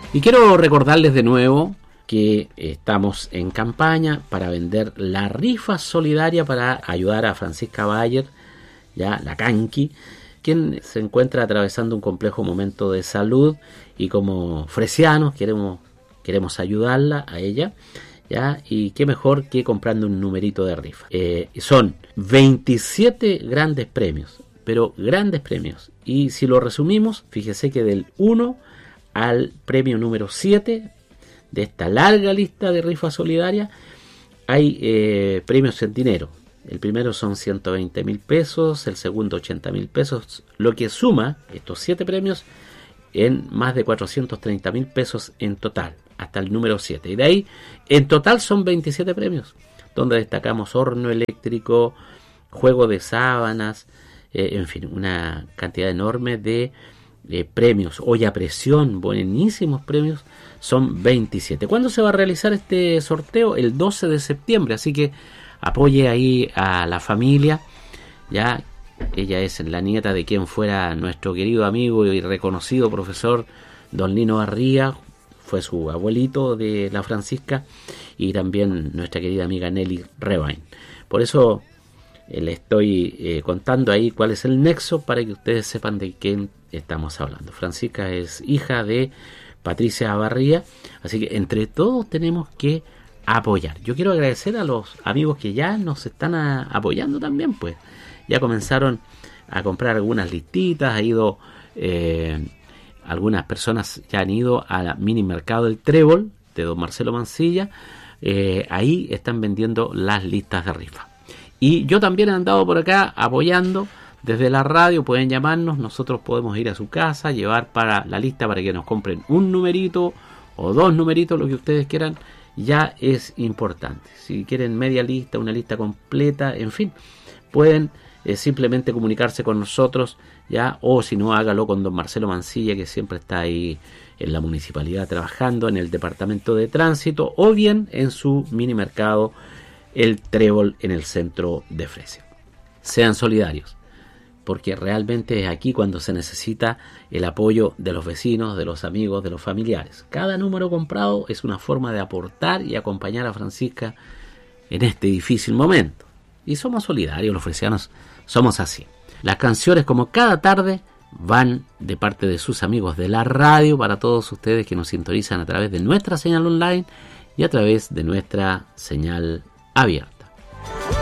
Y quiero recordarles de nuevo que estamos en campaña para vender la rifa solidaria para ayudar a Francisca Bayer, ya la Canqui, quien se encuentra atravesando un complejo momento de salud, y como fresianos queremos ayudarla a ella, ya, y qué mejor que comprando un numerito de rifa. Son 27 grandes premios, pero grandes premios, y si lo resumimos, fíjese que del 1 al premio número 7 de esta larga lista de rifa solidaria hay premios en dinero. El primero son 120.000 pesos, el segundo 80.000 pesos, lo que suma estos 7 premios en más de 430.000 pesos en total, hasta el número 7. Y de ahí, en total son 27 premios, donde destacamos horno eléctrico, juego de sábanas, en fin, una cantidad enorme de premios. Olla a presión, buenísimos premios, son 27. ¿Cuándo se va a realizar este sorteo? El 12 de septiembre, así que apoye ahí a la familia, ya. Ella es la nieta de quien fuera nuestro querido amigo y reconocido profesor don Lino Barría, fue su abuelito de la Francisca, y también nuestra querida amiga Nelly Rebain. Por eso le estoy contando ahí cuál es el nexo para que ustedes sepan de quién estamos hablando. Francisca es hija de Patricia Barría, así que entre todos tenemos que apoyar. Yo quiero agradecer a los amigos que ya nos están apoyando también, pues ya comenzaron a comprar algunas listitas, ha ido algunas personas ya han ido al mini mercado del Trébol de don Marcelo Mancilla, ahí están vendiendo las listas de rifa. Y yo también he andado por acá apoyando desde la radio, pueden llamarnos, nosotros podemos ir a su casa, llevar para la lista para que nos compren un numerito o 2 numeritos, lo que ustedes quieran, ya es importante. Si quieren media lista, una lista completa, en fin, pueden simplemente comunicarse con nosotros, ya, o si no, hágalo con don Marcelo Mancilla, que siempre está ahí en la municipalidad trabajando en el departamento de tránsito, o bien en su mini mercado el Trébol en el centro de Fresia. Sean solidarios, porque realmente es aquí cuando se necesita el apoyo de los vecinos, de los amigos, de los familiares. Cada número comprado es una forma de aportar y acompañar a Francisca en este difícil momento. Y somos solidarios, los fresianos somos así. Las canciones, como cada tarde, van de parte de sus amigos de la radio para todos ustedes que nos sintonizan a través de nuestra señal online y a través de nuestra señal abierta.